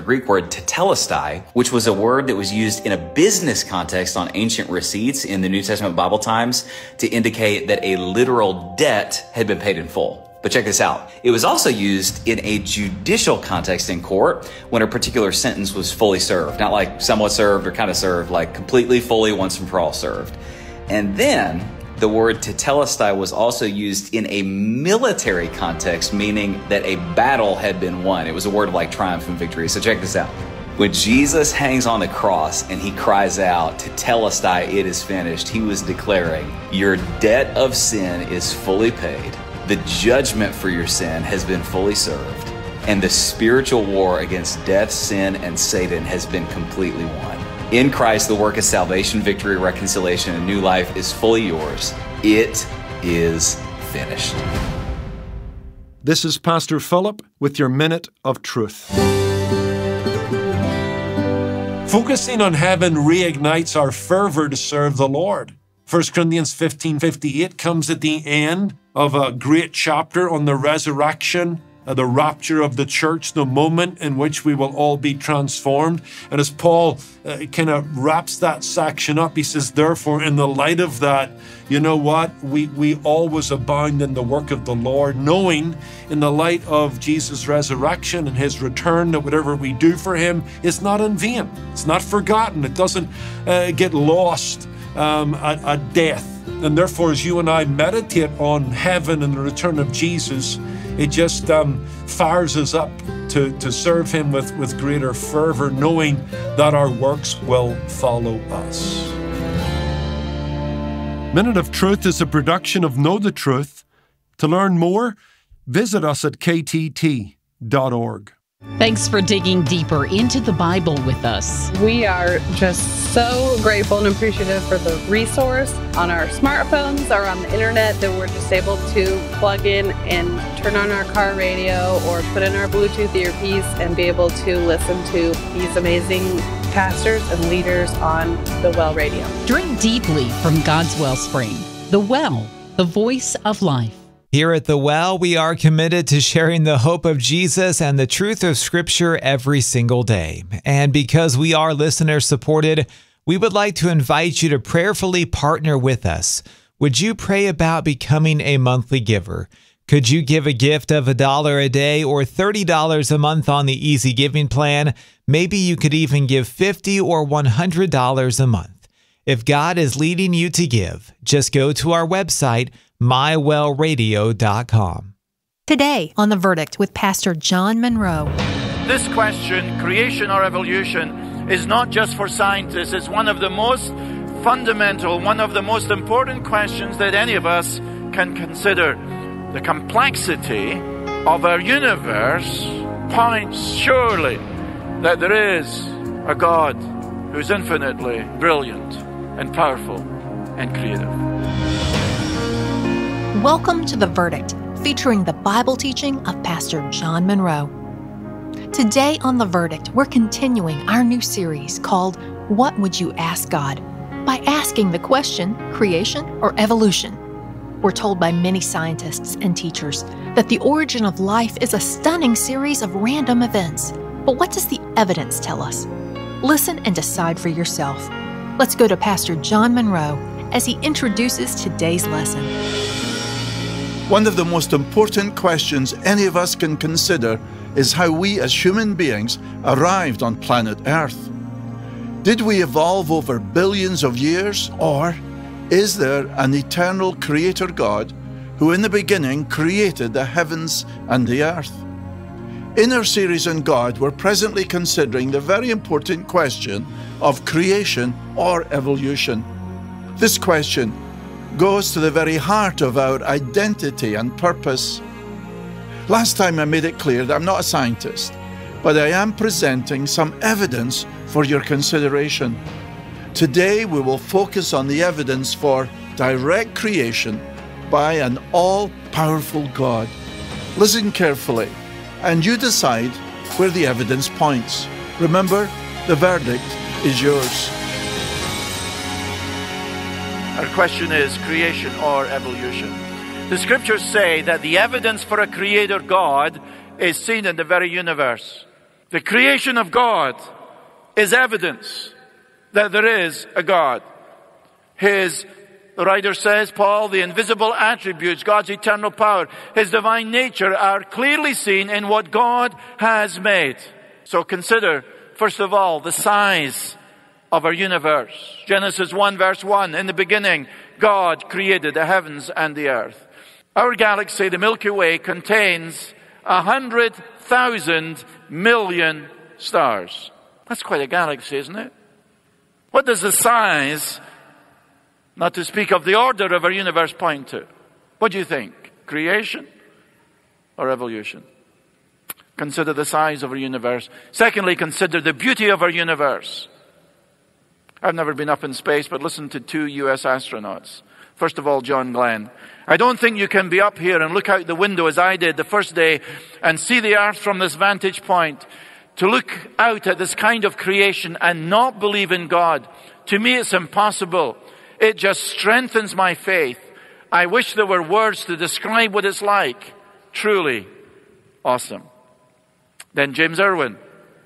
Greek word tetelestai, which was a word that was used in a business context on ancient receipts in the New Testament Bible times to indicate that a literal debt had been paid in full. But check this out. It was also used in a judicial context in court when a particular sentence was fully served. Not like somewhat served or kind of served, like completely, fully, once and for all served. And then the word tetelestai was also used in a military context, meaning that a battle had been won. It was a word of like triumph and victory. So check this out. When Jesus hangs on the cross and he cries out, tetelestai, it is finished, he was declaring, your debt of sin is fully paid. The judgment for your sin has been fully served, and the spiritual war against death, sin, and Satan has been completely won. In Christ, the work of salvation, victory, reconciliation, and new life is fully yours. It is finished. This is Pastor Philip with your Minute of Truth. Focusing on heaven reignites our fervor to serve the Lord. 1 Corinthians 15:58 comes at the end of a great chapter on the resurrection, the rapture of the church, the moment in which we will all be transformed. And as Paul kind of wraps that section up, he says, therefore, in the light of that, you know what? We always abound in the work of the Lord, knowing in the light of Jesus' resurrection and his return that whatever we do for him is not in vain. It's not forgotten. It doesn't get lost at death. And therefore, as you and I meditate on heaven and the return of Jesus, it just fires us up to serve him with greater fervor, knowing that our works will follow us. Minute of Truth is a production of Know the Truth. To learn more, visit us at ktt.org. Thanks for digging deeper into the Bible with us. We are just so grateful and appreciative for the resource on our smartphones or on the internet that we're just able to plug in and turn on our car radio or put in our Bluetooth earpiece and be able to listen to these amazing pastors and leaders on the Well Radio. Drink deeply from God's wellspring. The Well, the voice of life. Here at The Well, we are committed to sharing the hope of Jesus and the truth of Scripture every single day. And because we are listener-supported, we would like to invite you to prayerfully partner with us. Would you pray about becoming a monthly giver? Could you give a gift of $1 a day or $30 a month on the Easy Giving plan? Maybe you could even give $50 or $100 a month. If God is leading you to give, just go to our website, mywellradio.com. Today on The Verdict with Pastor John Monroe. This question, creation or evolution, is not just for scientists. It's one of the most fundamental, one of the most important questions that any of us can consider. The complexity of our universe points surely that there is a God who's infinitely brilliant and powerful and creative. Welcome to The Verdict, featuring the Bible teaching of Pastor John Monroe. Today on The Verdict, we're continuing our new series called What Would You Ask God? By asking the question, creation or evolution. We're told by many scientists and teachers that the origin of life is a stunning series of random events. But what does the evidence tell us? Listen and decide for yourself. Let's go to Pastor John Monroe as he introduces today's lesson. One of the most important questions any of us can consider is how we as human beings arrived on planet Earth. Did we evolve over billions of years, or is there an eternal Creator God who in the beginning created the heavens and the earth? In our series on God, we're presently considering the very important question of creation or evolution. This question goes to the very heart of our identity and purpose. Last time I made it clear that I'm not a scientist, but I am presenting some evidence for your consideration. Today we will focus on the evidence for direct creation by an all-powerful God. Listen carefully, and you decide where the evidence points. Remember, the verdict is yours. Our question is creation or evolution. The scriptures say that the evidence for a creator God is seen in the very universe. The creation of God is evidence that there is a God. The writer says, Paul, the invisible attributes, God's eternal power, His divine nature are clearly seen in what God has made. So consider, first of all, the size of our universe. Genesis 1 verse 1, in the beginning, God created the heavens and the earth. Our galaxy, the Milky Way, contains 100,000 million stars. That's quite a galaxy, isn't it? What does the size, not to speak of the order of our universe, point to? What do you think? Creation or evolution? Consider the size of our universe. Secondly, consider the beauty of our universe. I've never been up in space, but listen to 2 U.S. astronauts. First of all, John Glenn. I don't think you can be up here and look out the window as I did the first day and see the earth from this vantage point. To look out at this kind of creation and not believe in God, to me it's impossible. It just strengthens my faith. I wish there were words to describe what it's like. Truly awesome. Then James Irwin.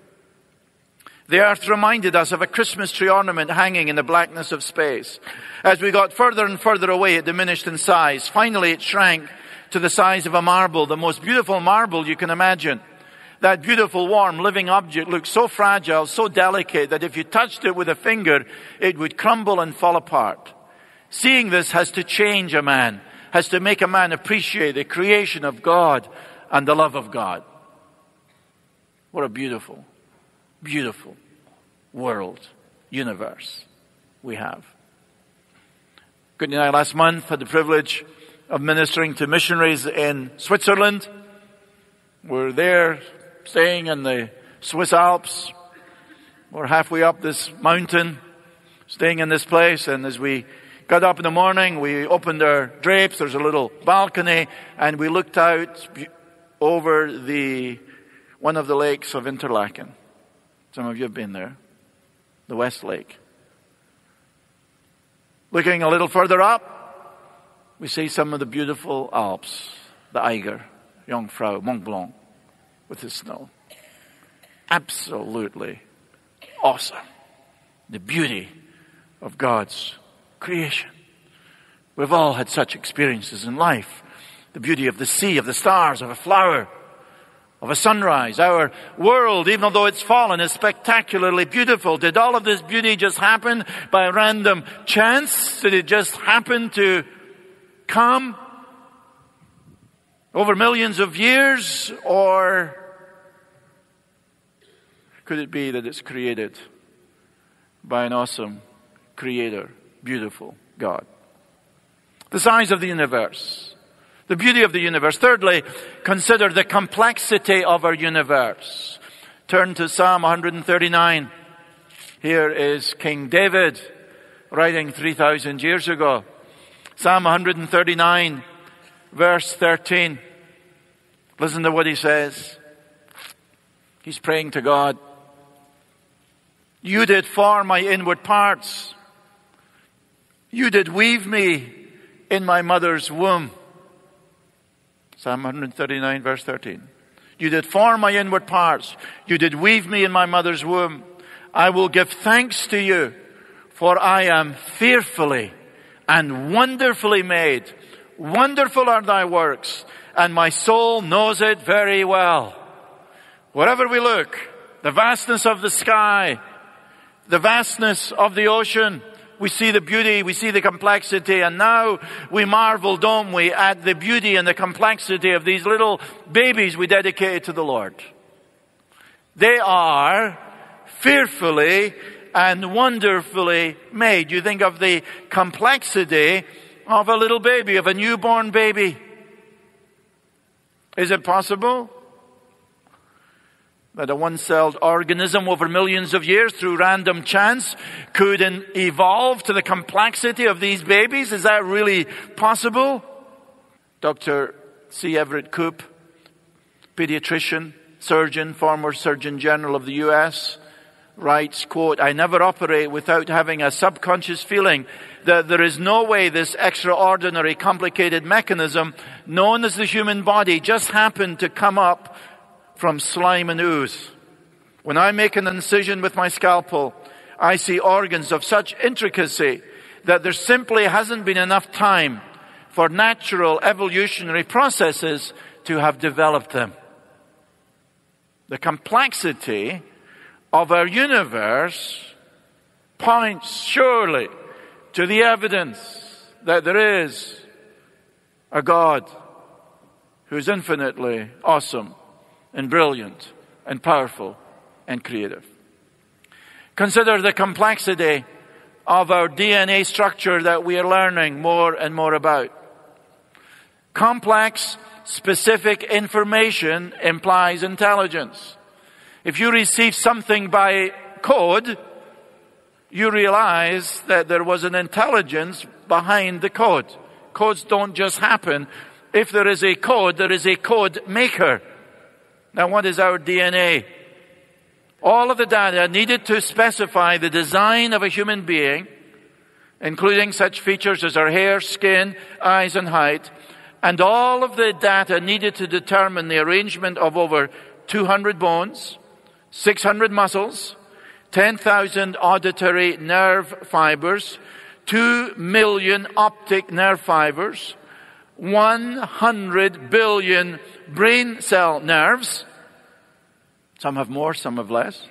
The earth reminded us of a Christmas tree ornament hanging in the blackness of space. As we got further and further away, it diminished in size. Finally, it shrank to the size of a marble, the most beautiful marble you can imagine. That beautiful, warm, living object looked so fragile, so delicate, that if you touched it with a finger, it would crumble and fall apart. Seeing this has to change a man, has to make a man appreciate the creation of God and the love of God. What a beautiful, beautiful world, universe we have. Good night. Last month, had the privilege of ministering to missionaries in Switzerland. We're there, staying in the Swiss Alps. We're halfway up this mountain, staying in this place, and as we got up in the morning, we opened our drapes. There's a little balcony, and we looked out over one of the lakes of Interlaken. Some of you have been there, the West Lake. Looking a little further up, we see some of the beautiful Alps, the Eiger, Jungfrau, Mont Blanc, with the snow. Absolutely awesome. The beauty of God's creation. We've all had such experiences in life. The beauty of the sea, of the stars, of a flower, of a sunrise. Our world, even though it's fallen, is spectacularly beautiful. Did all of this beauty just happen by random chance? Did it just happen to come over millions of years? Or could it be that it's created by an awesome creator, beautiful God? The size of the universe, the beauty of the universe. Thirdly, consider the complexity of our universe. Turn to Psalm 139. Here is King David writing 3,000 years ago. Psalm 139, verse 13. Listen to what he says. He's praying to God. You did form my inward parts. You did weave me in my mother's womb. Psalm 139, verse 13. You did form my inward parts. You did weave me in my mother's womb. I will give thanks to you, for I am fearfully and wonderfully made. Wonderful are thy works, and my soul knows it very well. Wherever we look, the vastness of the sky, the vastness of the ocean, we see the beauty, we see the complexity, and now we marvel, don't we, at the beauty and the complexity of these little babies we dedicated to the Lord. They are fearfully and wonderfully made. You think of the complexity of a little baby, of a newborn baby. Is it possible that a one-celled organism over millions of years through random chance could evolve to the complexity of these babies? Is that really possible? Dr. C. Everett Koop, pediatrician, surgeon, former Surgeon General of the U.S., writes, quote, I never operate without having a subconscious feeling that there is no way this extraordinary, complicated mechanism known as the human body just happened to come up from slime and ooze. When I make an incision with my scalpel, I see organs of such intricacy that there simply hasn't been enough time for natural evolutionary processes to have developed them. The complexity of our universe points surely to the evidence that there is a God who is infinitely awesome and brilliant and powerful and creative. Consider the complexity of our DNA structure that we are learning more and more about. Complex, specific information implies intelligence. If you receive something by code, you realize that there was an intelligence behind the code. Codes don't just happen. If there is a code, there is a code maker. Now, what is our DNA? All of the data needed to specify the design of a human being, including such features as our hair, skin, eyes, and height, and all of the data needed to determine the arrangement of over 200 bones, 600 muscles, 10,000 auditory nerve fibers, 2 million optic nerve fibers, 100 billion brain cell nerves. Some have more, some have less.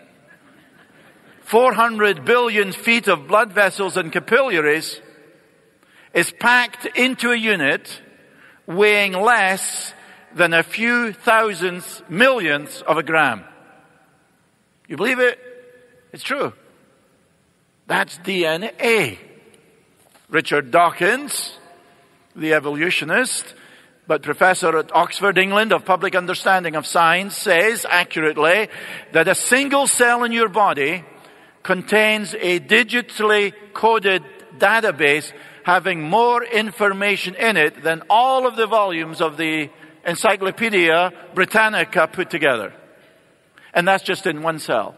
400 billion feet of blood vessels and capillaries is packed into a unit weighing less than a few thousandths, millionths of a gram. You believe it? It's true. That's DNA. Richard Dawkins, the evolutionist, but professor at Oxford, England, of Public Understanding of Science, says accurately that a single cell in your body contains a digitally coded database having more information in it than all of the volumes of the Encyclopedia Britannica put together. And that's just in one cell.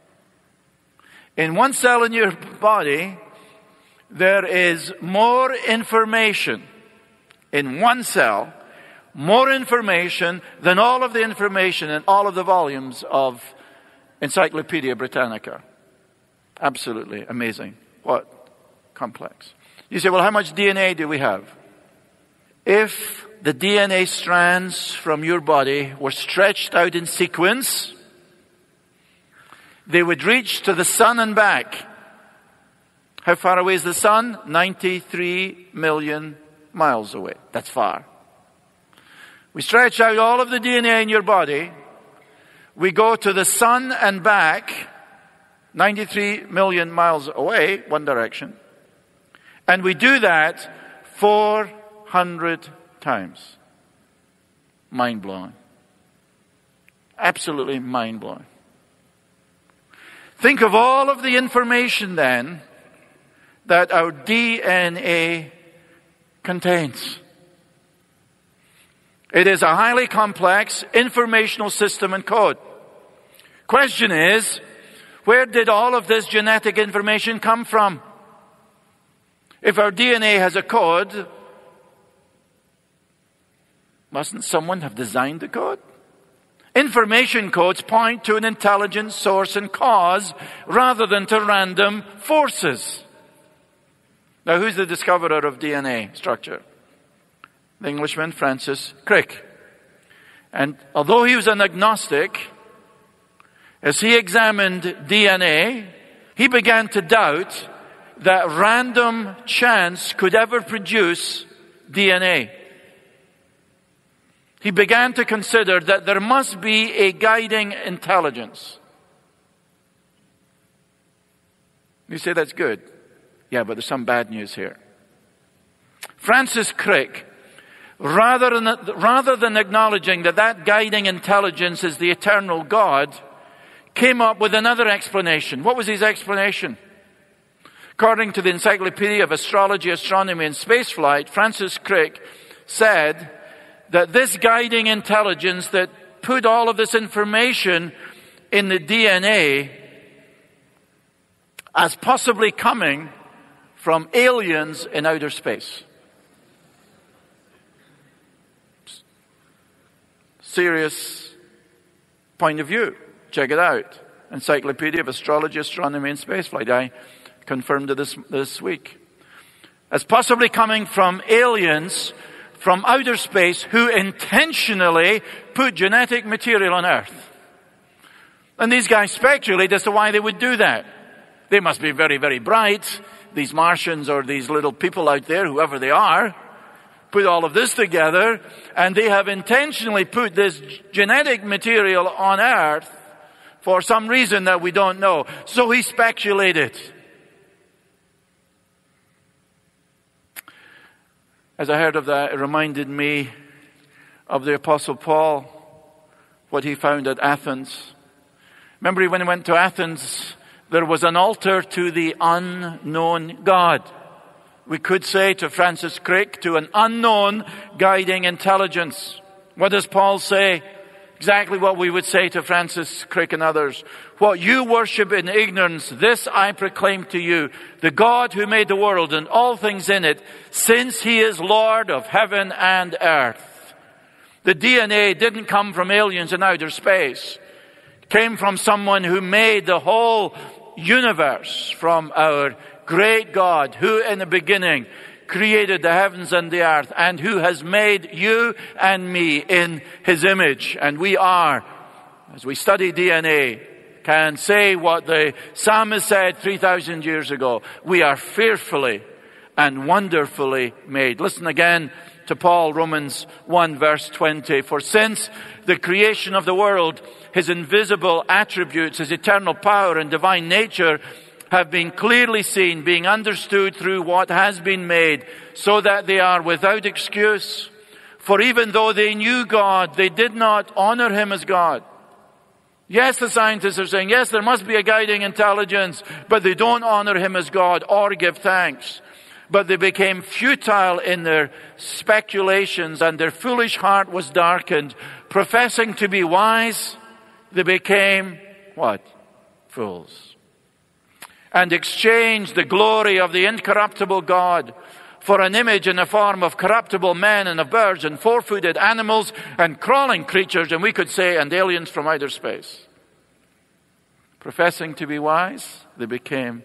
In one cell in your body, there is more information in one cell, more information than all of the information in all of the volumes of Encyclopedia Britannica. Absolutely amazing. What complex. You say, well, how much DNA do we have? If the DNA strands from your body were stretched out in sequence, they would reach to the sun and back. How far away is the sun? 93 million miles away. That's far. We stretch out all of the DNA in your body. We go to the sun and back, 93 million miles away, one direction. And we do that 400 times. Mind-blowing. Absolutely mind-blowing. Think of all of the information then that our DNA contains. It is a highly complex informational system and code. Question is, where did all of this genetic information come from? If our DNA has a code, mustn't someone have designed the code? Information codes point to an intelligent source and cause rather than to random forces. Now, who's the discoverer of DNA structure? The Englishman Francis Crick. And although he was an agnostic, as he examined DNA, he began to doubt that random chance could ever produce DNA. He began to consider that there must be a guiding intelligence. You say that's good. Yeah, but there's some bad news here. Francis Crick, rather than acknowledging that guiding intelligence is the eternal God, came up with another explanation. What was his explanation? According to the Encyclopedia of Astrology, Astronomy, and Spaceflight, Francis Crick said that this guiding intelligence that put all of this information in the DNA as possibly coming from aliens in outer space. Serious point of view. Check it out. Encyclopedia of Astrology, Astronomy, and Spaceflight. I confirmed it this week. As possibly coming from aliens from outer space who intentionally put genetic material on Earth. And these guys speculate as to why they would do that. They must be very, very bright, these Martians or these little people out there, whoever they are, put all of this together, and they have intentionally put this genetic material on Earth for some reason that we don't know. So he speculated. As I heard of that, it reminded me of the Apostle Paul, what he found at Athens. Remember when he went to Athens, there was an altar to the unknown God. We could say to Francis Crick, to an unknown guiding intelligence. What does Paul say? Exactly what we would say to Francis Crick and others. What you worship in ignorance, this I proclaim to you, the God who made the world and all things in it, since he is Lord of heaven and earth. The DNA didn't come from aliens in outer space. It came from someone who made the whole universe, from our great God, who in the beginning created the heavens and the earth, and who has made you and me in his image. And we are, as we study DNA, can say what the psalmist said 3,000 years ago. We are fearfully and wonderfully made. Listen again to Paul, Romans 1 verse 20. For since the creation of the world, his invisible attributes, his eternal power and divine nature have been clearly seen, being understood through what has been made, so that they are without excuse. For even though they knew God, they did not honor him as God. Yes, the scientists are saying, yes, there must be a guiding intelligence, but they don't honor him as God or give thanks. But they became futile in their speculations, and their foolish heart was darkened. Professing to be wise, they became, what? Fools. And exchanged the glory of the incorruptible God for an image in the form of corruptible men and of birds and four-footed animals and crawling creatures, and we could say, and aliens from outer space. Professing to be wise, they became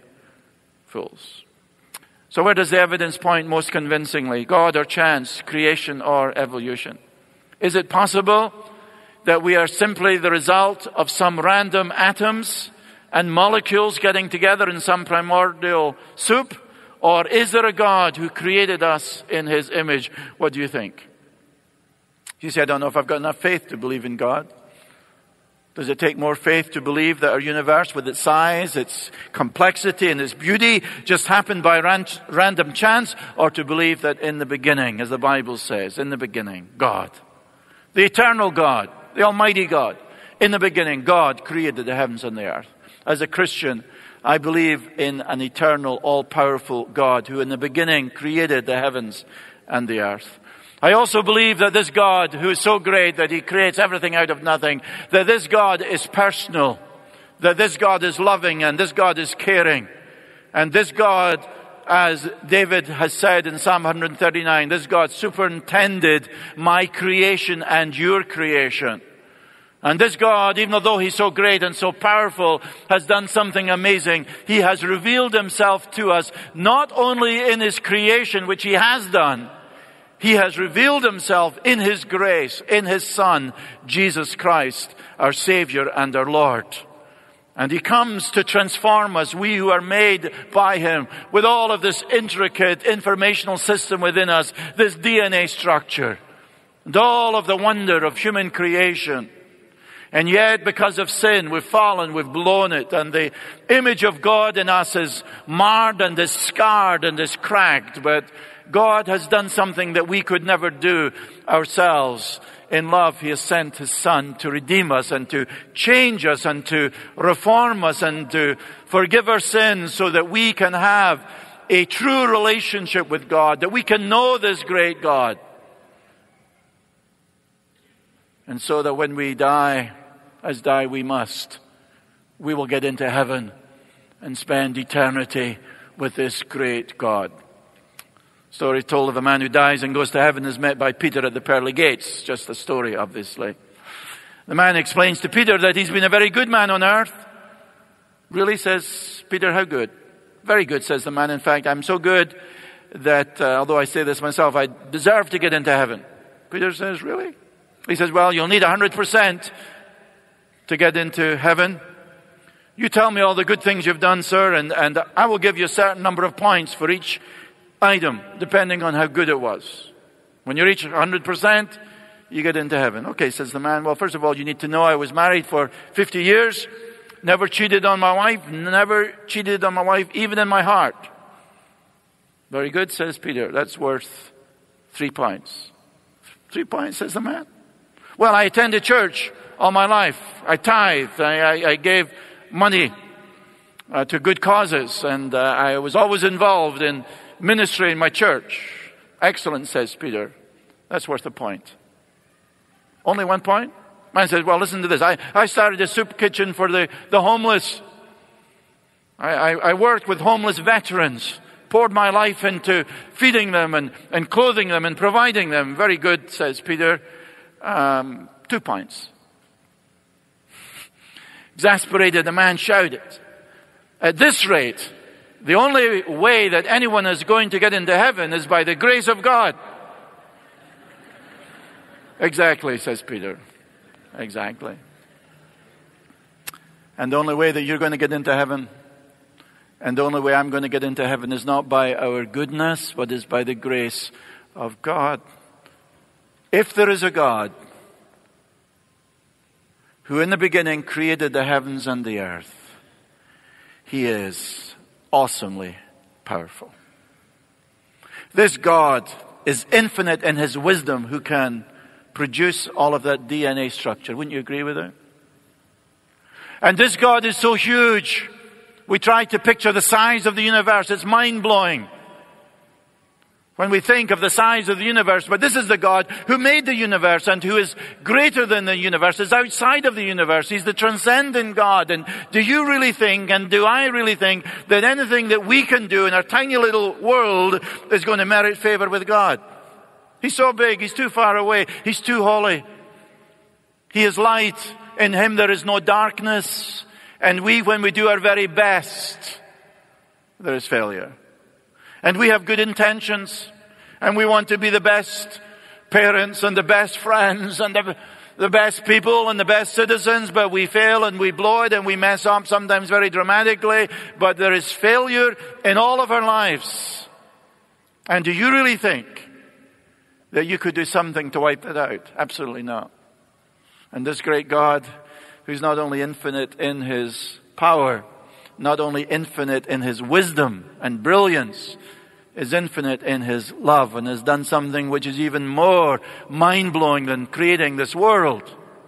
fools. So where does the evidence point most convincingly? God or chance, creation or evolution? Is it possible that we are simply the result of some random atoms and molecules getting together in some primordial soup? Or is there a God who created us in his image? What do you think? You say, I don't know if I've got enough faith to believe in God. Does it take more faith to believe that our universe, with its size, its complexity, and its beauty, just happened by random chance? Or to believe that in the beginning, as the Bible says, in the beginning, God, the eternal God, the Almighty God, in the beginning, God created the heavens and the earth. As a Christian, I believe in an eternal, all-powerful God who in the beginning created the heavens and the earth. I also believe that this God, who is so great that he creates everything out of nothing, that this God is personal, that this God is loving, and this God is caring. And this God, as David has said in Psalm 139, this God superintended my creation and your creation. And this God, even though he's so great and so powerful, has done something amazing. He has revealed himself to us, not only in his creation, which he has done. He has revealed himself in his grace, in his Son, Jesus Christ, our Savior and our Lord. And he comes to transform us, we who are made by him, with all of this intricate informational system within us, this DNA structure, and all of the wonder of human creation. And yet, because of sin, we've fallen, we've blown it, and the image of God in us is marred and is scarred and is cracked. But God has done something that we could never do ourselves. In love, he has sent his Son to redeem us and to change us and to reform us and to forgive our sins so that we can have a true relationship with God, that we can know this great God. And so that when we die, as die we must, we will get into heaven and spend eternity with this great God. Story told of a man who dies and goes to heaven is met by Peter at the pearly gates. Just a story, obviously. The man explains to Peter that he's been a very good man on earth, Really, says Peter, how good? Very good, says the man. In fact, I'm so good that, although I say this myself, I deserve to get into heaven. Peter says, really? He says, well, you'll need 100% to get into heaven. You tell me all the good things you've done, sir, and I will give you a certain number of points for each item, depending on how good it was. When you reach 100%, you get into heaven. Okay, says the man. Well, first of all, you need to know I was married for 50 years. Never cheated on my wife. Never cheated on my wife, even in my heart. Very good, says Peter. That's worth 3 points. 3 points, says the man. Well, I attended church all my life. I tithed. I gave money to good causes. And I was always involved in ministry in my church. Excellent, says Peter. That's worth a point. Only 1 point? Man says, well, listen to this. I started a soup kitchen for the homeless. I worked with homeless veterans. Poured my life into feeding them and clothing them and providing them. Very good, says Peter. 2 points. Exasperated, the man shouted, at this rate, the only way that anyone is going to get into heaven is by the grace of God. Exactly, says Peter. Exactly. And the only way that you're going to get into heaven, and the only way I'm going to get into heaven, is not by our goodness, but is by the grace of God. If there is a God who in the beginning created the heavens and the earth, He is awesomely powerful. This God is infinite in His wisdom, who can produce all of that DNA structure. Wouldn't you agree with it? And this God is so huge, we try to picture the size of the universe. It's mind-blowing when we think of the size of the universe. But this is the God who made the universe and who is greater than the universe, is outside of the universe. He's the transcendent God. And do you really think, and do I really think, that anything that we can do in our tiny little world is going to merit favor with God? He's so big, He's too far away, He's too holy. He is light. In Him there is no darkness. And we, when we do our very best, there is failure. And we have good intentions. And we want to be the best parents and the best friends and the best people and the best citizens. But we fail and we blow it and we mess up, sometimes very dramatically. But there is failure in all of our lives. And do you really think that you could do something to wipe that out? Absolutely not. And this great God, who's not only infinite in His power, not only infinite in His wisdom and brilliance, is infinite in His love, and has done something which is even more mind-blowing than creating this world.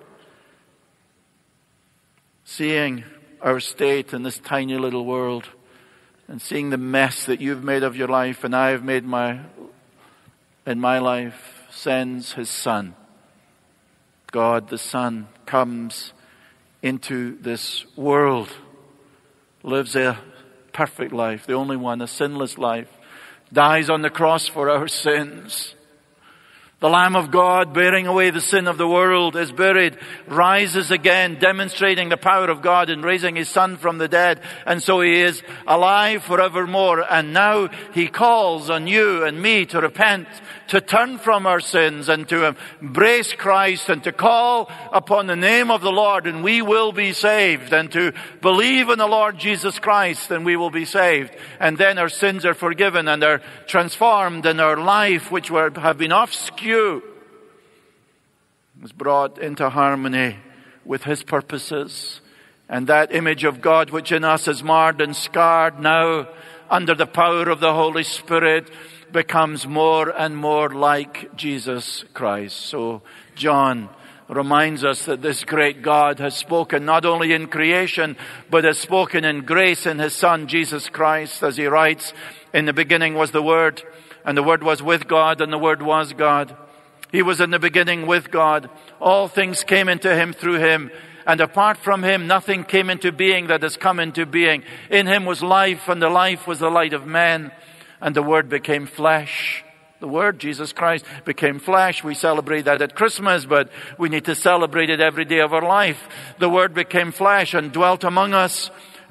Seeing our state in this tiny little world, and seeing the mess that you've made of your life and I have made in my life, sends His Son. God the Son comes into this world, lives a perfect life, the only one, a sinless life, dies on the cross for our sins. The Lamb of God, bearing away the sin of the world, is buried, rises again, demonstrating the power of God in raising His Son from the dead. And so He is alive forevermore. And now He calls on you and me to repent, to turn from our sins and to embrace Christ and to call upon the name of the Lord, and we will be saved, and to believe in the Lord Jesus Christ and we will be saved. And then our sins are forgiven and are transformed, and our life, which have been off skew, is brought into harmony with His purposes. And that image of God which in us is marred and scarred, now under the power of the Holy Spirit, becomes more and more like Jesus Christ. So John reminds us that this great God has spoken not only in creation, but has spoken in grace in His Son, Jesus Christ, as he writes, in the beginning was the Word, and the Word was with God, and the Word was God. He was in the beginning with God. All things came into Him through Him, and apart from Him, nothing came into being that has come into being. In Him was life, and the life was the light of men. And the Word became flesh. The Word, Jesus Christ, became flesh. We celebrate that at Christmas, but we need to celebrate it every day of our life. The Word became flesh and dwelt among us.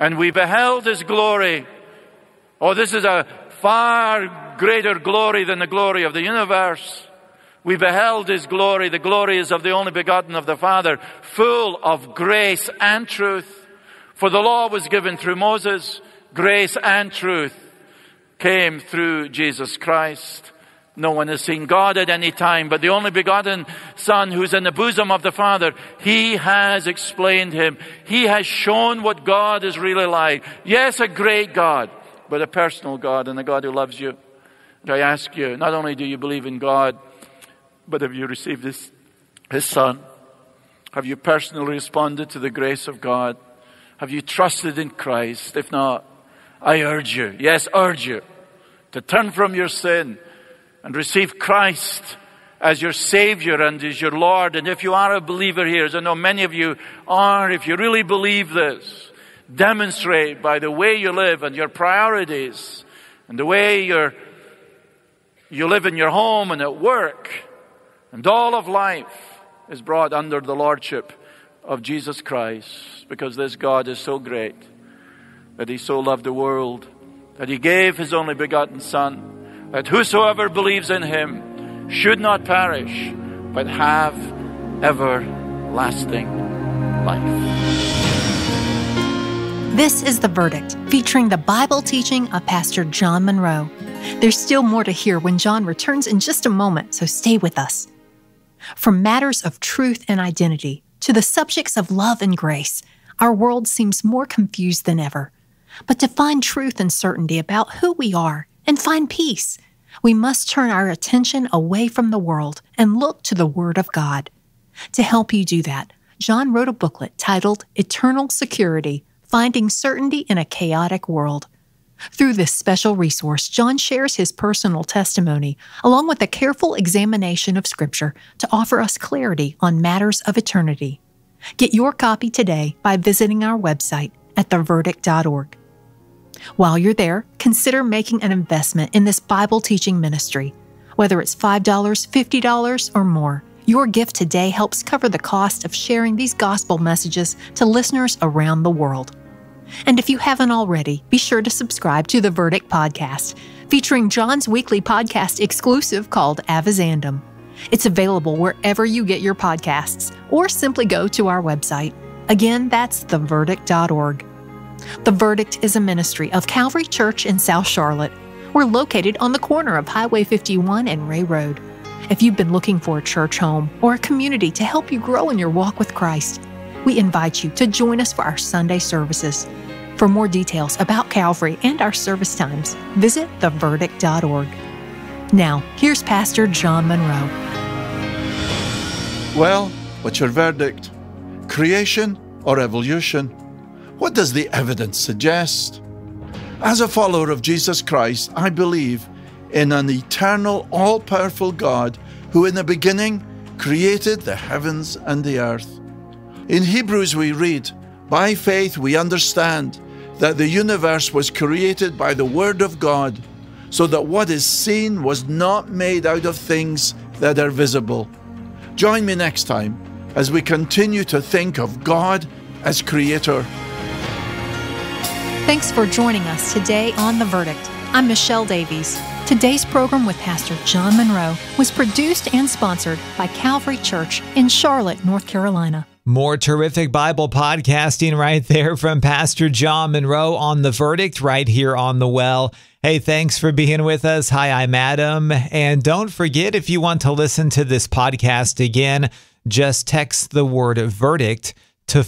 And we beheld his glory. Oh, this is a far greater glory than the glory of the universe. We beheld his glory. The glory is of the only begotten of the Father, full of grace and truth. For the law was given through Moses. Grace and truth came through Jesus Christ. No one has seen God at any time, but the only begotten Son who's in the bosom of the Father, he has explained him. He has shown what God is really like. Yes, a great God, but a personal God and a God who loves you. And I ask you, not only do you believe in God, but have you received his Son? Have you personally responded to the grace of God? Have you trusted in Christ? If not, I urge you, yes, urge you, to turn from your sin and receive Christ as your Savior and as your Lord. And if you are a believer here, as I know many of you are, if you really believe this, demonstrate by the way you live and your priorities and the way you live in your home and at work, and all of life is brought under the lordship of Jesus Christ, because this God is so great that he so loved the world that he gave his only begotten Son, that whosoever believes in him should not perish, but have everlasting life. This is The Verdict, featuring the Bible teaching of Pastor John Monroe. There's still more to hear when John returns in just a moment, so stay with us. From matters of truth and identity to the subjects of love and grace, our world seems more confused than ever. But to find truth and certainty about who we are and find peace, we must turn our attention away from the world and look to the Word of God. To help you do that, John wrote a booklet titled Eternal Security, Finding Certainty in a Chaotic World. Through this special resource, John shares his personal testimony, along with a careful examination of Scripture to offer us clarity on matters of eternity. Get your copy today by visiting our website at theverdict.org. While you're there, consider making an investment in this Bible teaching ministry. Whether it's $5, $50, or more, your gift today helps cover the cost of sharing these gospel messages to listeners around the world. And if you haven't already, be sure to subscribe to the Verdict Podcast, featuring John's weekly podcast exclusive called Avizandum. It's available wherever you get your podcasts, or simply go to our website. Again, that's theverdict.org. The Verdict is a ministry of Calvary Church in South Charlotte. We're located on the corner of Highway 51 and Ray Road. If you've been looking for a church home or a community to help you grow in your walk with Christ, we invite you to join us for our Sunday services. For more details about Calvary and our service times, visit theverdict.org. Now, here's Pastor John Monroe. Well, what's your verdict? Creation or evolution? What does the evidence suggest? As a follower of Jesus Christ, I believe in an eternal, all-powerful God who in the beginning created the heavens and the earth. In Hebrews we read, "By faith we understand that the universe was created by the Word of God, so that what is seen was not made out of things that are visible." Join me next time as we continue to think of God as Creator. Thanks for joining us today on The Verdict. I'm Michelle Davies. Today's program with Pastor John Monroe was produced and sponsored by Calvary Church in Charlotte, North Carolina. More terrific Bible podcasting right there from Pastor John Monroe on The Verdict right here on The Well. Hey, thanks for being with us. Hi, I'm Adam. And don't forget, if you want to listen to this podcast again, just text the word verdict to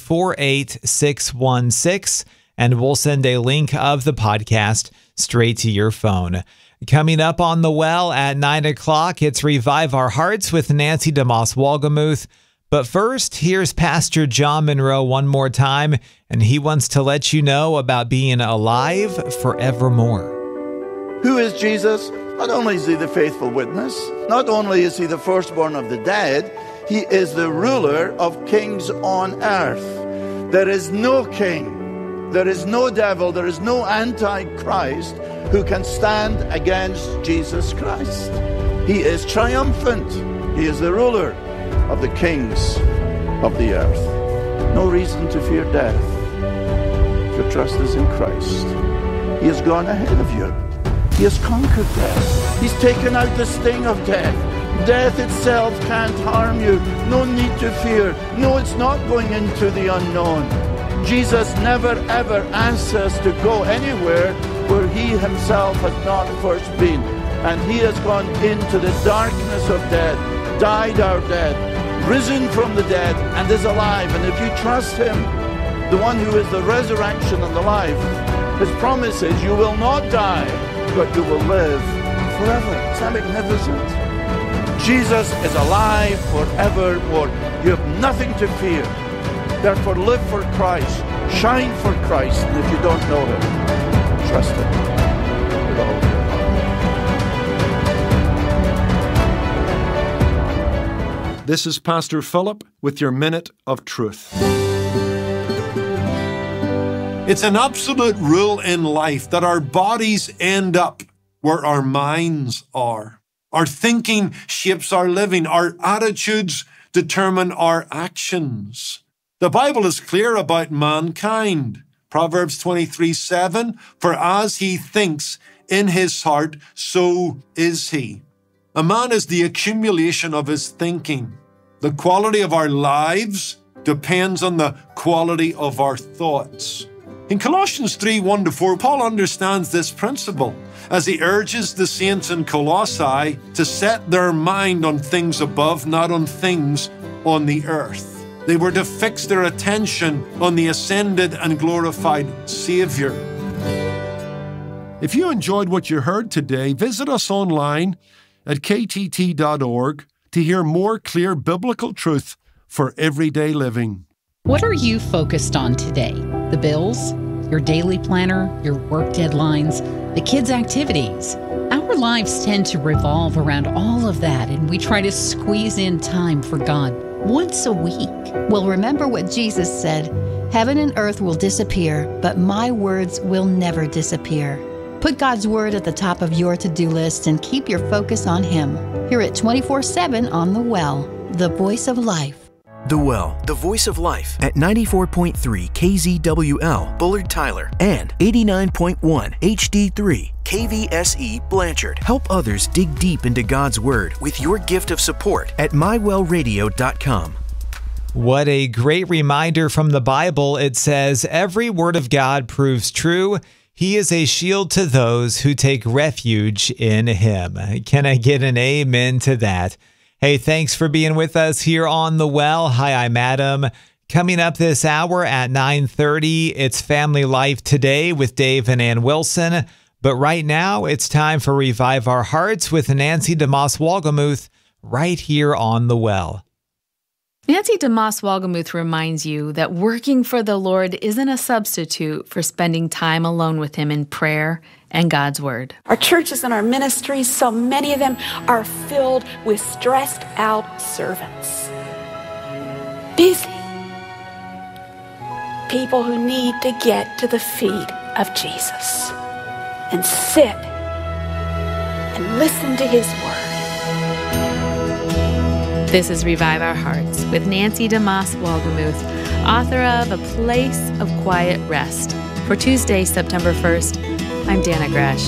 48616, and we'll send a link of the podcast straight to your phone. Coming up on The Well at 9 o'clock, it's Revive Our Hearts with Nancy DeMoss Wolgemuth. But first, here's Pastor John Monroe one more time, and he wants to let you know about being alive forevermore. Who is Jesus? Not only is he the faithful witness, not only is he the firstborn of the dead, he is the ruler of kings on earth. There is no king, there is no devil, there is no antichrist who can stand against Jesus Christ. He is triumphant. He is the ruler of the kings of the earth. No reason to fear death. your trust is in Christ. He has gone ahead of you. He has conquered death. He's taken out the sting of death. Death itself can't harm you. No need to fear. No, it's not going into the unknown. Jesus never ever asks us to go anywhere where he himself has not first been. And he has gone into the darkness of death, died our death, risen from the dead, and is alive. And if you trust him, the one who is the resurrection and the life, his promise is you will not die, but you will live forever. Is that magnificent? Jesus is alive forevermore. You have nothing to fear. Therefore, live for Christ. Shine for Christ. And if you don't know him, trust him with all your heart. This is Pastor Philip with your Minute of Truth. It's an absolute rule in life that our bodies end up where our minds are. Our thinking shapes our living. Our attitudes determine our actions. The Bible is clear about mankind. Proverbs 23:7, for as he thinks in his heart, so is he. A man is the accumulation of his thinking. The quality of our lives depends on the quality of our thoughts. In Colossians 3:1-4, Paul understands this principle as he urges the saints in Colossae to set their mind on things above, not on things on the earth. They were to fix their attention on the ascended and glorified Savior. If you enjoyed what you heard today, visit us online at ktt.org to hear more clear biblical truth for everyday living. What are you focused on today? The bills, your daily planner, your work deadlines, the kids' activities. Our lives tend to revolve around all of that, and we try to squeeze in time for God once a week. Well, remember what Jesus said, heaven and earth will disappear, but my words will never disappear. Put God's word at the top of your to-do list and keep your focus on him. Hear it 24/7 on The Well, the voice of life. The Well, the voice of life at 94.3 KZWL, Bullard Tyler, and 89.1 HD3 KVSE Blanchard. Help others dig deep into God's Word with your gift of support at mywellradio.com. What a great reminder from the Bible. It says, every word of God proves true. He is a shield to those who take refuge in him. Can I get an amen to that? Hey, thanks for being with us here on The Well. Hi, I'm Adam. Coming up this hour at 9:30, it's Family Life Today with Dave and Ann Wilson. But right now, it's time for Revive Our Hearts with Nancy DeMoss Wolgemuth right here on The Well. Nancy DeMoss Wolgemuth reminds you that working for the Lord isn't a substitute for spending time alone with him in prayer and God's Word. Our churches and our ministries, so many of them are filled with stressed out servants. Busy. People who need to get to the feet of Jesus and sit and listen to his word. This is Revive Our Hearts with Nancy DeMoss Wolgemuth, author of A Place of Quiet Rest. For Tuesday, September 1st, I'm Dana Gresh.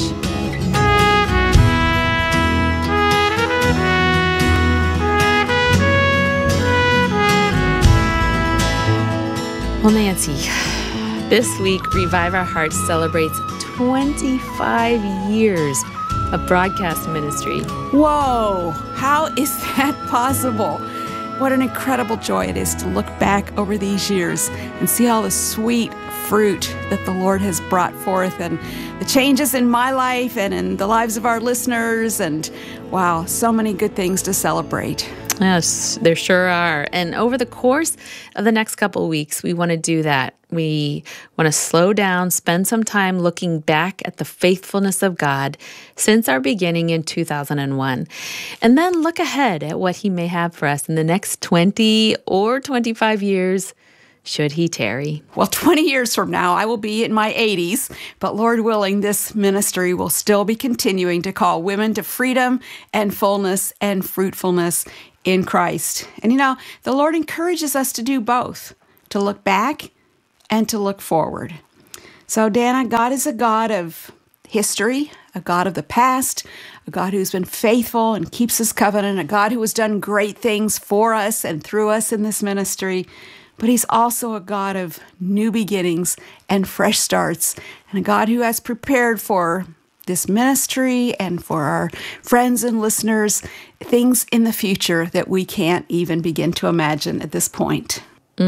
Well, Nancy, this week, Revive Our Hearts celebrates 25 years of broadcast ministry. Whoa, how is that possible? What an incredible joy it is to look back over these years and see all the sweet fruit that the Lord has brought forth and the changes in my life and in the lives of our listeners. And wow, so many good things to celebrate. Yes, there sure are. And over the course of the next couple of weeks, we want to do that. We want to slow down, spend some time looking back at the faithfulness of God since our beginning in 2001, and then look ahead at what he may have for us in the next 20 or 25 years, should he tarry. Well, 20 years from now, I will be in my 80s, but Lord willing, this ministry will still be continuing to call women to freedom and fullness and fruitfulness in Christ. And you know, the Lord encourages us to do both, to look back and to look forward. So, Dana, God is a God of history, a God of the past, a God who's been faithful and keeps his covenant, a God who has done great things for us and through us in this ministry. But he's also a God of new beginnings and fresh starts, and a God who has prepared for this ministry and for our friends and listeners things in the future that we can't even begin to imagine at this point.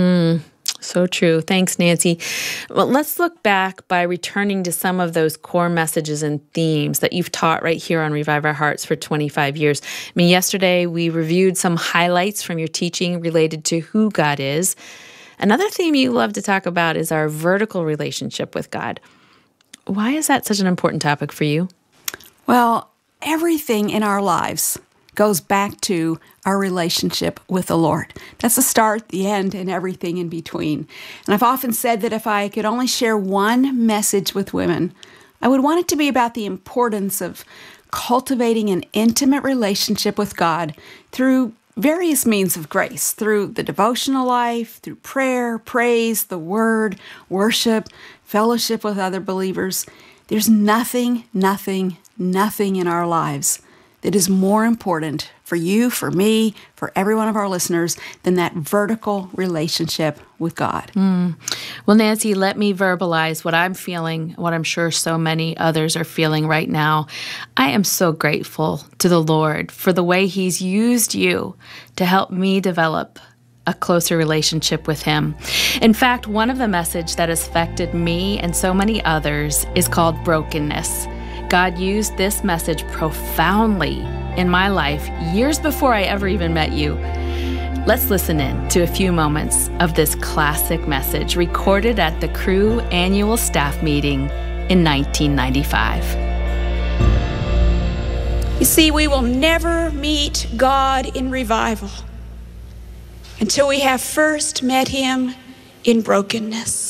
So true. Thanks, Nancy. Well, let's look back by returning to some of those core messages and themes that you've taught right here on Revive Our Hearts for 25 years. I mean, yesterday we reviewed some highlights from your teaching related to who God is. Another theme you love to talk about is our vertical relationship with God. Why is that such an important topic for you? Well, everything in our lives goes back to our relationship with the Lord. That's the start, the end, and everything in between. And I've often said that if I could only share one message with women, I would want it to be about the importance of cultivating an intimate relationship with God through various means of grace, through the devotional life, through prayer, praise, the word, worship, fellowship with other believers. There's nothing in our lives that is more important for you, for me, for every one of our listeners than that vertical relationship with God. Well, Nancy, let me verbalize what I'm feeling, what I'm sure so many others are feeling right now. I am so grateful to the Lord for the way He's used you to help me develop a closer relationship with Him. In fact, one of the messages that has affected me and so many others is called brokenness. God used this message profoundly in my life years before I ever even met you. Let's listen in to a few moments of this classic message recorded at the Cru annual staff meeting in 1995. You see, we will never meet God in revival until we have first met Him in brokenness.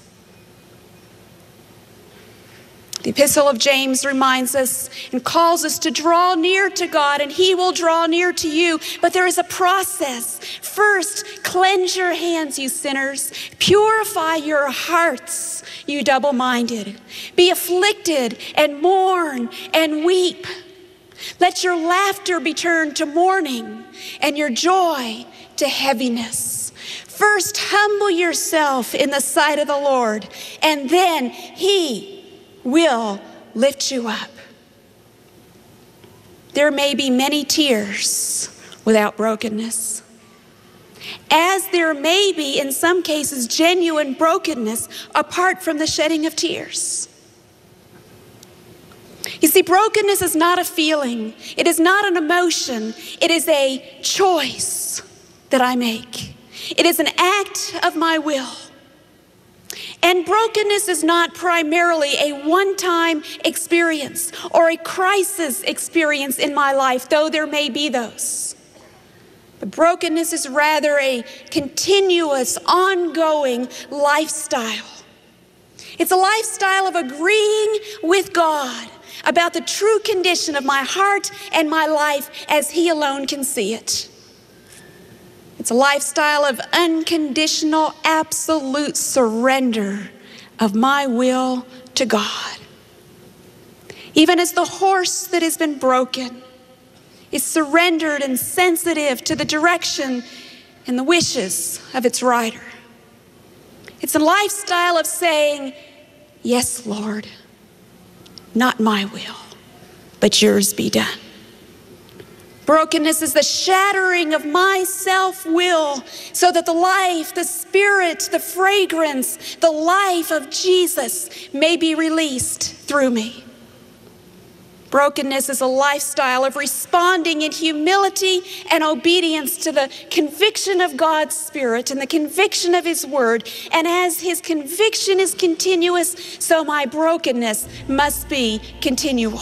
The Epistle of James reminds us and calls us to draw near to God, and He will draw near to you. But there is a process. First, cleanse your hands, you sinners. Purify your hearts, you double-minded. Be afflicted and mourn and weep. Let your laughter be turned to mourning and your joy to heaviness. First, humble yourself in the sight of the Lord, and then He will lift you up. There may be many tears without brokenness, as there may be, in some cases, genuine brokenness apart from the shedding of tears. You see, brokenness is not a feeling. It is not an emotion. It is a choice that I make. It is an act of my will. And brokenness is not primarily a one-time experience or a crisis experience in my life, though there may be those. But brokenness is rather a continuous, ongoing lifestyle. It's a lifestyle of agreeing with God about the true condition of my heart and my life as He alone can see it. It's a lifestyle of unconditional, absolute surrender of my will to God. Even as the horse that has been broken is surrendered and sensitive to the direction and the wishes of its rider. It's a lifestyle of saying, yes, Lord, not my will, but yours be done. Brokenness is the shattering of my self-will so that the life, the spirit, the fragrance, the life of Jesus may be released through me. Brokenness is a lifestyle of responding in humility and obedience to the conviction of God's Spirit and the conviction of His Word. And as His conviction is continuous, so my brokenness must be continual.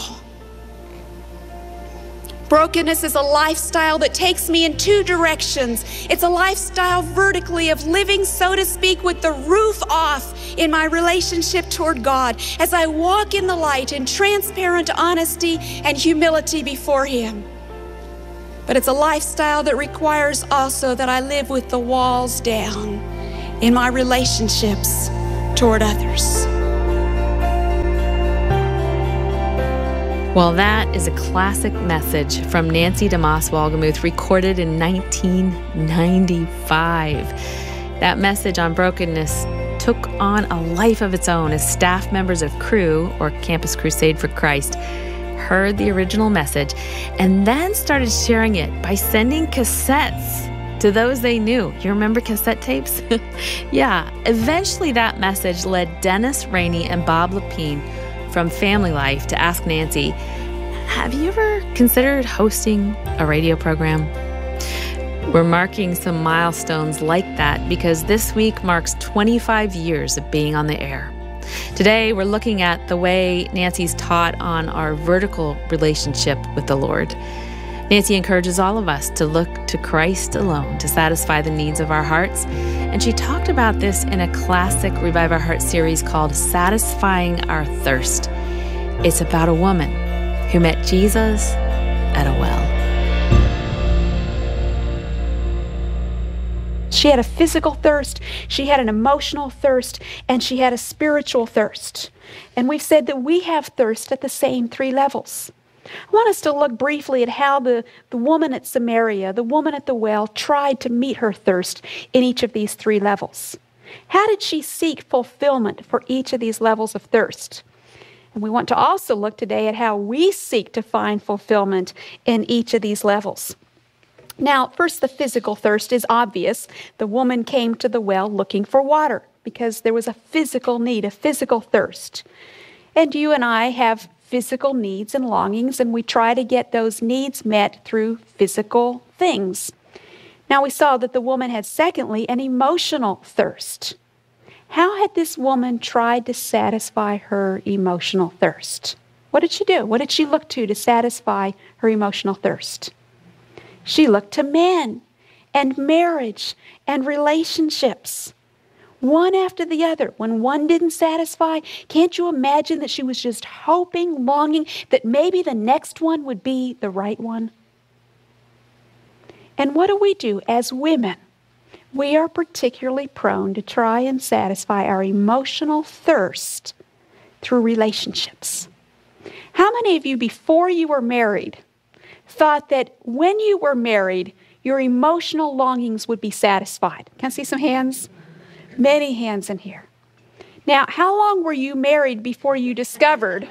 Brokenness is a lifestyle that takes me in two directions. It's a lifestyle vertically of living, so to speak, with the roof off in my relationship toward God as I walk in the light in transparent honesty and humility before Him. But it's a lifestyle that requires also that I live with the walls down in my relationships toward others. Well, that is a classic message from Nancy DeMoss Wolgemuth, recorded in 1995. That message on brokenness took on a life of its own as staff members of Cru, or Campus Crusade for Christ, heard the original message and then started sharing it by sending cassettes to those they knew. You remember cassette tapes? Yeah. Eventually, that message led Dennis Rainey and Bob Lepine from Family Life to ask Nancy, have you ever considered hosting a radio program? We're marking some milestones like that because this week marks 25 years of being on the air. Today, we're looking at the way Nancy's taught on our vertical relationship with the Lord. Nancy encourages all of us to look to Christ alone to satisfy the needs of our hearts. And she talked about this in a classic Revive Our Hearts series called Satisfying Our Thirst. It's about a woman who met Jesus at a well. She had a physical thirst, she had an emotional thirst, and she had a spiritual thirst. And we've said that we have thirst at the same three levels. I want us to look briefly at how the woman at Samaria, the woman at the well, tried to meet her thirst in each of these three levels. How did she seek fulfillment for each of these levels of thirst? And we want to also look today at how we seek to find fulfillment in each of these levels. Now, first, the physical thirst is obvious. The woman came to the well looking for water because there was a physical need, a physical thirst. And you and I have physical needs and longings, and we try to get those needs met through physical things. Now, we saw that the woman had, secondly, an emotional thirst. How had this woman tried to satisfy her emotional thirst? What did she do? What did she look to satisfy her emotional thirst? She looked to men and marriage and relationships, one after the other. When one didn't satisfy, can't you imagine that she was just hoping, longing that maybe the next one would be the right one? And what do as women? We are particularly prone to try and satisfy our emotional thirst through relationships. How many of you, before you were married, thought that when you were married, your emotional longings would be satisfied? Can I see some hands? Many hands in here. Now, how long were you married before you discovered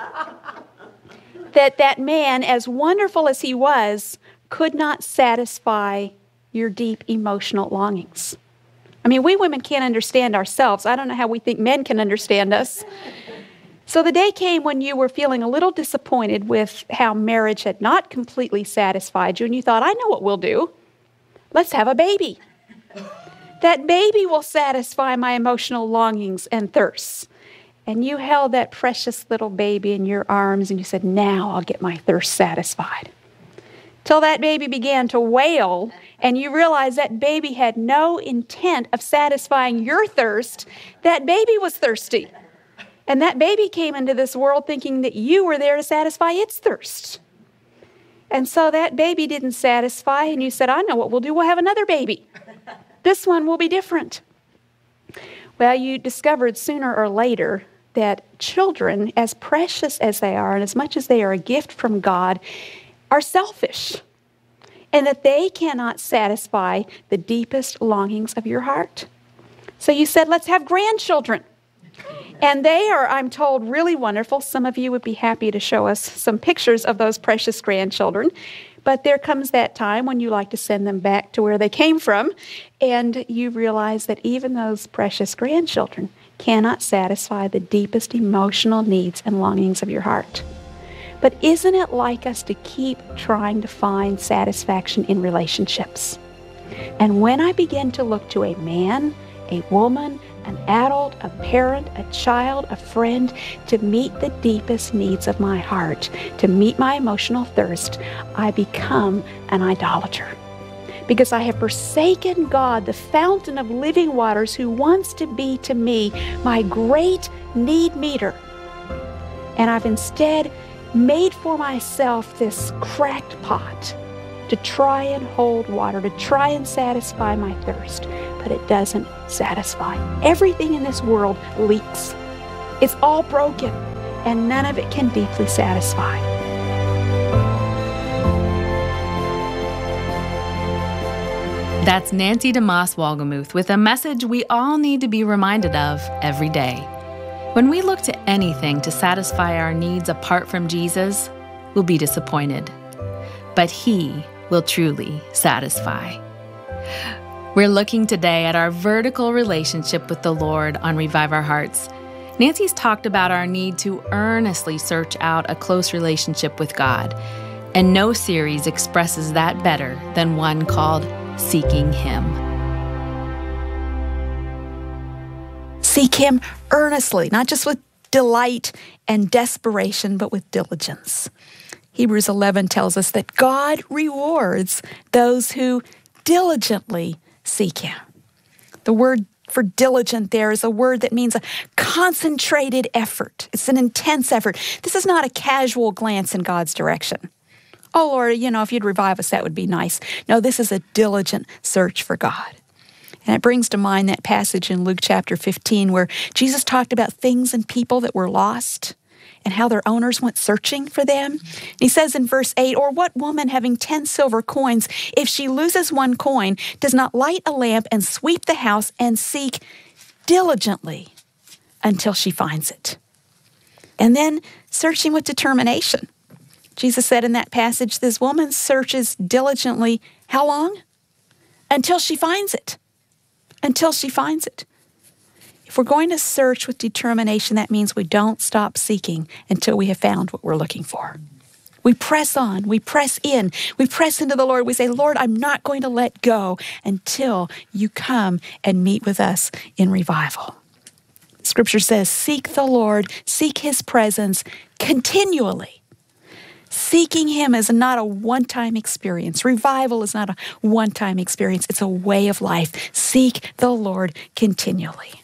that that man, as wonderful as he was, could not satisfy your deep emotional longings? I mean, we women can't understand ourselves. I don't know how we think men can understand us. So the day came when you were feeling a little disappointed with how marriage had not completely satisfied you, and you thought, I know what we'll do. Let's have a baby. That baby will satisfy my emotional longings and thirsts. And you held that precious little baby in your arms, and you said, now I'll get my thirst satisfied. Till that baby began to wail, and you realized that baby had no intent of satisfying your thirst. That baby was thirsty. And that baby came into this world thinking that you were there to satisfy its thirst. And so that baby didn't satisfy, and you said, I know what we'll do. We'll have another baby. This one will be different. Well, you discovered sooner or later that children, as precious as they are, and as much as they are a gift from God, are selfish, and that they cannot satisfy the deepest longings of your heart. So you said, let's have grandchildren. And they are, I'm told, really wonderful. Some of you would be happy to show us some pictures of those precious grandchildren. But there comes that time when you like to send them back to where they came from, and you realize that even those precious grandchildren cannot satisfy the deepest emotional needs and longings of your heart. But isn't it like us to keep trying to find satisfaction in relationships? And when I begin to look to a man, a woman, an adult, a parent, a child, a friend, to meet the deepest needs of my heart, to meet my emotional thirst, I become an idolater. Because I have forsaken God, the fountain of living waters, who wants to be to me my great need meter. And I've instead made for myself this cracked pot to try and hold water, to try and satisfy my thirst. But it doesn't satisfy. Everything in this world leaks. It's all broken, and none of it can deeply satisfy. That's Nancy DeMoss Wolgemuth with a message we all need to be reminded of every day. When we look to anything to satisfy our needs apart from Jesus, we'll be disappointed. But He will truly satisfy. We're looking today at our vertical relationship with the Lord on Revive Our Hearts. Nancy's talked about our need to earnestly search out a close relationship with God, and no series expresses that better than one called Seeking Him. Seek Him earnestly, not just with delight and desperation, but with diligence. Hebrews 11 tells us that God rewards those who diligently seek Him. The word for diligent there is a word that means a concentrated effort. It's an intense effort. This is not a casual glance in God's direction. Oh, Lord, if you'd revive us, that would be nice. No, this is a diligent search for God. And it brings to mind that passage in Luke chapter 15 where Jesus talked about things and people that were lost and how their owners went searching for them. He says in verse 8, "Or what woman having 10 silver coins, if she loses one coin, does not light a lamp and sweep the house and seek diligently until she finds it?" And then searching with determination. Jesus said in that passage, this woman searches diligently, how long? Until she finds it. Until she finds it. If we're going to search with determination, that means we don't stop seeking until we have found what we're looking for. We press on, we press in, we press into the Lord. We say, Lord, I'm not going to let go until you come and meet with us in revival. Scripture says, seek the Lord, seek His presence continually. Seeking Him is not a one-time experience. Revival is not a one-time experience. It's a way of life. Seek the Lord continually.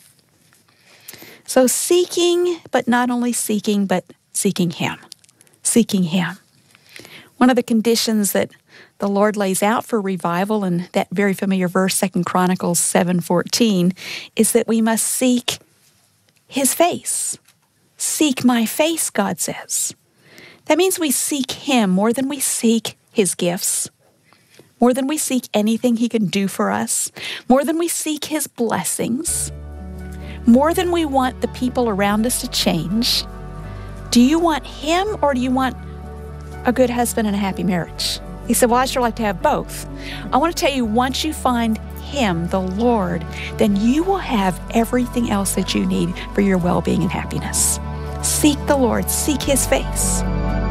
So seeking, but not only seeking, but seeking Him. Seeking Him. One of the conditions that the Lord lays out for revival in that very familiar verse, 2 Chronicles 7:14, is that we must seek His face. Seek my face, God says. That means we seek Him more than we seek His gifts, more than we seek anything He can do for us, more than we seek His blessings, more than we want the people around us to change. Do you want Him or do you want a good husband and a happy marriage? He said, well, I sure like to have both. I want to tell you, once you find Him, the Lord, then you will have everything else that you need for your well-being and happiness. Seek the Lord, seek His face.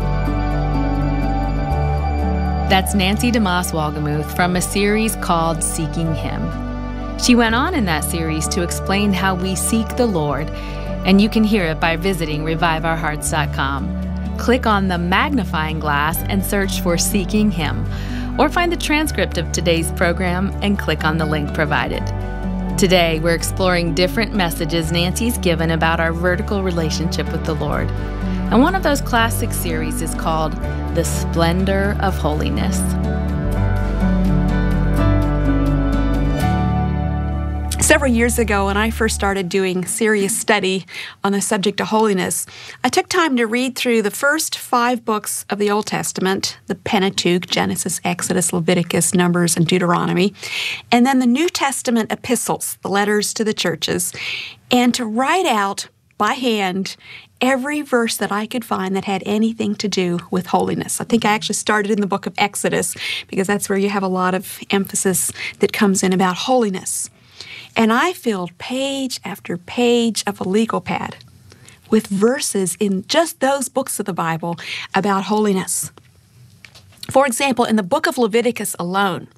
That's Nancy DeMoss Wolgemuth from a series called Seeking Him. She went on in that series to explain how we seek the Lord, and you can hear it by visiting reviveourhearts.com. Click on the magnifying glass and search for Seeking Him, or find the transcript of today's program and click on the link provided. Today, we're exploring different messages Nancy's given about our vertical relationship with the Lord. And one of those classic series is called The Splendor of Holiness. Several years ago, when I first started doing serious study on the subject of holiness, I took time to read through the first 5 books of the Old Testament, the Pentateuch, Genesis, Exodus, Leviticus, Numbers, and Deuteronomy, and then the New Testament epistles, the letters to the churches, and to write out by hand every verse that I could find that had anything to do with holiness. I think I actually started in the book of Exodus because that's where you have a lot of emphasis that comes in about holiness. And I filled page after page of a legal pad with verses in just those books of the Bible about holiness. For example, in the book of Leviticus alone,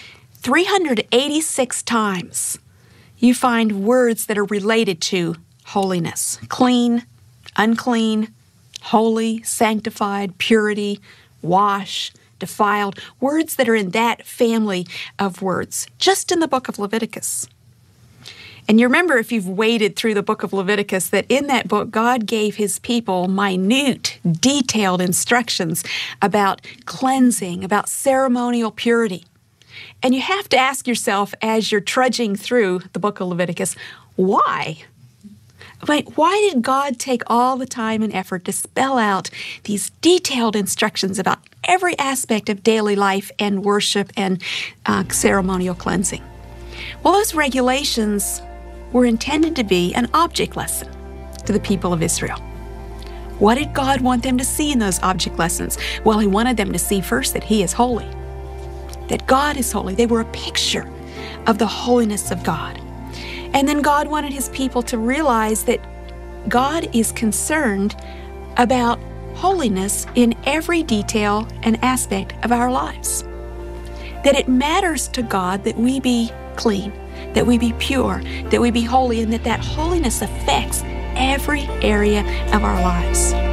386 times you find words that are related to holiness. Clean, unclean, holy, sanctified, purity, wash, defiled. Words that are in that family of words, just in the book of Leviticus. And you remember, if you've waded through the book of Leviticus, that in that book, God gave His people minute, detailed instructions about cleansing, about ceremonial purity. And you have to ask yourself, as you're trudging through the book of Leviticus, why? Why did God take all the time and effort to spell out these detailed instructions about every aspect of daily life and worship and ceremonial cleansing? Well, those regulations were intended to be an object lesson to the people of Israel. What did God want them to see in those object lessons? Well, He wanted them to see first that He is holy, that God is holy. They were a picture of the holiness of God. And then God wanted His people to realize that God is concerned about holiness in every detail and aspect of our lives. That it matters to God that we be clean, that we be pure, that we be holy, and that holiness affects every area of our lives.